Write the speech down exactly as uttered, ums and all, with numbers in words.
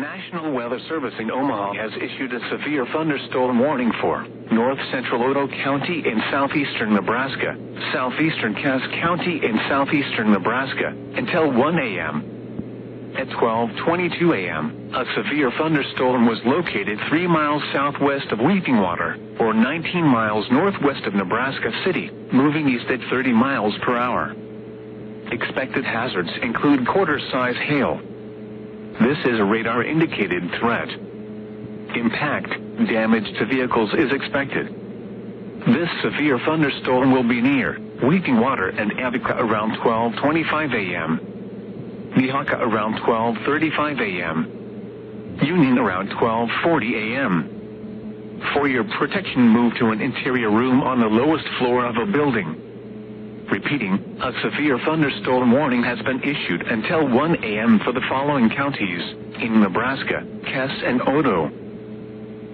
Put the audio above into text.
National Weather Service in Omaha has issued a severe thunderstorm warning for north central Otoe County in southeastern Nebraska, southeastern Cass County in southeastern Nebraska, until one a m At twelve twenty-two a m, a severe thunderstorm was located three miles southwest of Weeping Water, or nineteen miles northwest of Nebraska City, moving east at thirty miles per hour. Expected hazards include quarter-size hail. This is a radar-indicated threat. Impact damage to vehicles is expected. This severe thunderstorm will be near Weeping Water and Avica around twelve twenty-five a m Nehawka around twelve thirty-five a m Union around twelve forty a m For your protection, move to an interior room on the lowest floor of a building. Repeating, a severe thunderstorm warning has been issued until one a m for the following counties in Nebraska: Cass and Otoe.